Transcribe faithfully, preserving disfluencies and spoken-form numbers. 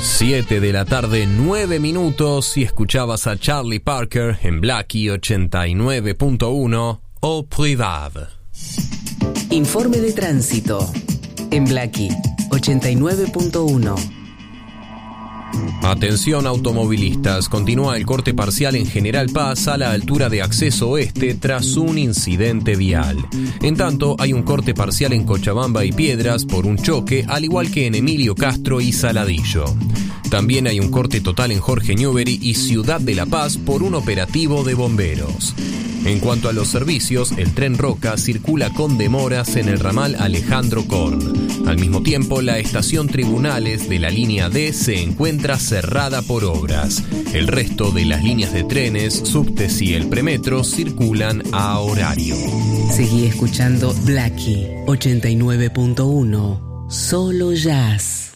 siete de la tarde, nueve minutos, y escuchabas a Charlie Parker en Blackie ochenta y nueve punto uno o Privado. Informe de tránsito en Blackie ochenta y nueve punto uno. Atención automovilistas, continúa el corte parcial en General Paz a la altura de Acceso Oeste tras un incidente vial. En tanto, hay un corte parcial en Cochabamba y Piedras por un choque, al igual que en Emilio Castro y Saladillo. También hay un corte total en Jorge Newbery y Ciudad de La Paz por un operativo de bomberos. En cuanto a los servicios, el tren Roca circula con demoras en el ramal Alejandro Korn. Al mismo tiempo, la estación Tribunales de la línea D se encuentra cerrada por obras. El resto de las líneas de trenes, subtes y el premetro circulan a horario. Seguí escuchando Blackie ochenta y nueve punto uno, solo jazz.